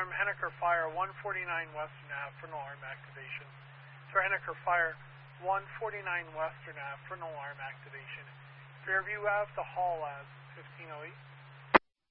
alarm, Henniker Fire 149 Western Ave for an alarm activation. So Henniker Fire 149 Western Ave for an alarm activation. Fairview Ave to Hall Ave 1508.